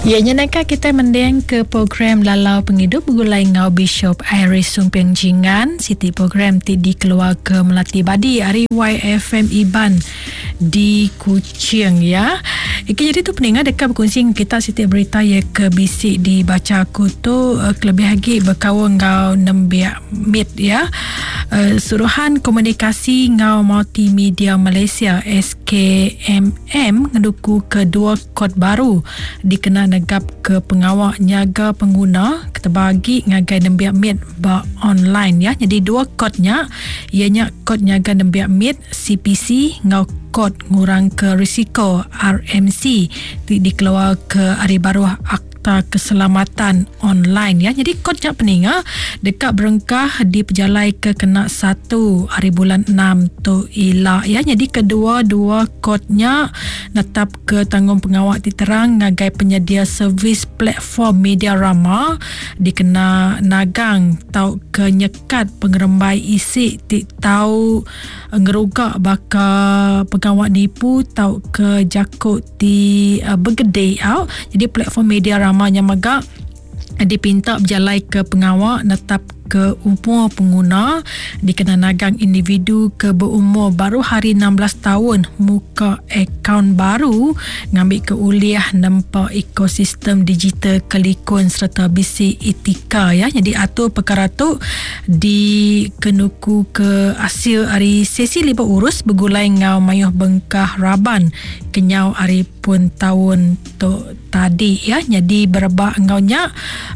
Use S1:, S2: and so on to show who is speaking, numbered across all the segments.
S1: Ya, nyanaka kita mendeng ke program Lalau Penghidup bergulai ngau Bishop Iris Sumpiang Jingan. Siti program ti dikeluar ke Melati Badi Ari YFM Iban di Kuching ya. Jadi tu pendengar dekat berkongsi kita setiap berita ya ke bisik dibaca aku tu kelebih lagi berkawal ngau nembiak mit ya. Suruhan Komunikasi Ngau Multimedia Malaysia SKMM ngeduku kedua kod baru dikena negap ke pengawal nyaga pengguna ketebagi ngagai nembiak mit ba online ya. Jadi dua kodnya ianya kod nyaga nembiak mit CPC ngau kod ngurang ke risiko RMC dikeluar ke hari baru Akta Keselamatan Online ya. Jadi kodnya peninga dekat berengkah di pejalai ke kena 1 hari bulan 6 tu ila ya. Jadi kedua-dua kodnya netap ke tanggung pengawal diterang ngagai penyedia servis platform media rama dikena nagang tau ke nyekat pengerembai isi ti tau ngerugak baka pengawal nipu tau ke jakut di bergedei au. Jadi platform media rama yang megak dipinta berjalai ke pengawal netap ke umur pengguna dikena nagang individu ke berumur baru hari 16 tahun muka akaun baru ngambil ke uliah nampak ekosistem digital kelikun serta bisi etika ya. Jadi atur perkara tu dikenuku ke hasil hari sesi libat urus bergulai ngau mayuh bengkah raban kenyau hari pun tahun tu tadi ya. Jadi berebak ngaunya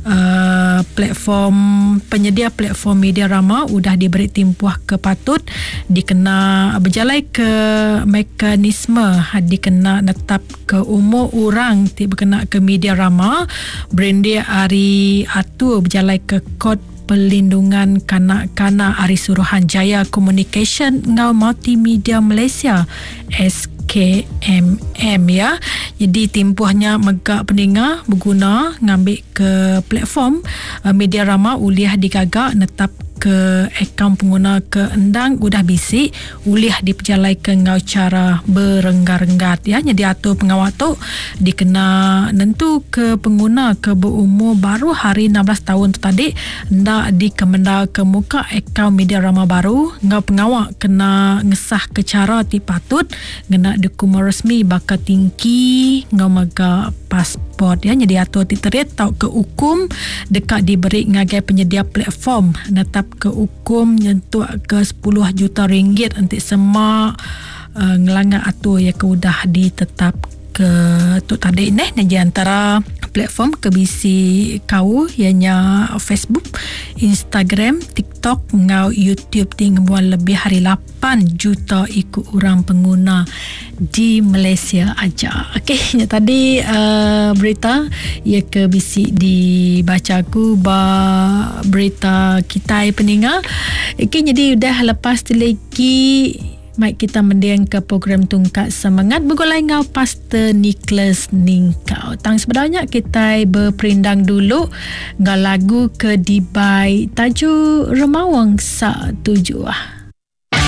S1: platform penyedia platform media rama udah diberi timpuah ke patut dikena berjalai ke mekanisme dikena netap ke umur orang berkena ke media rama berendia hari atur berjalai ke kod Perlindungan Kanak-Kanak Ari Suruhanjaya Communication Ngau Multimedia Malaysia SKMM ya. Jadi timpuhnya megak pendengar berguna ngambil ke platform media rama uliah digagak netap ke akaun pengguna ke endang udah bisik uliah diperjalai ke ngau cara berenggar-enggat ya. Jadi atur pengawal tu dikena nentu ke pengguna ke berumur baru hari 16 tahun tu tadi ndak dikemendal ke muka akaun media rama baru ngau pengawal kena ngesah ke cara ti patut ngena dokumen resmi bakal tinggi ngau mega pasport ya. Jadi atur ti terit tau ke hukum dekat diberi ngagai penyedia platform netap ke hukum nyentuh ke 10 juta ringgit nanti semua ngelanggar atur ya ke udah ditetap ke tu tadi ni di antara platform ke bisi kau ianya Facebook, Instagram, TikTok ngau YouTube tinggal lebih hari 8 juta ikut orang pengguna di Malaysia aja. Okey, tadi berita ia ke bisi dibaca aku berita kita pendengar. Okey, jadi udah lepas tu lagi Mike kita mendiang ke program Tungkat Semangat bergulai ngau Pastor Nicholas Ningkau. Tang sebenarnya kita berperindang dulu ngau lagu ke Dibai tajuk Remawang Sak Tujuh.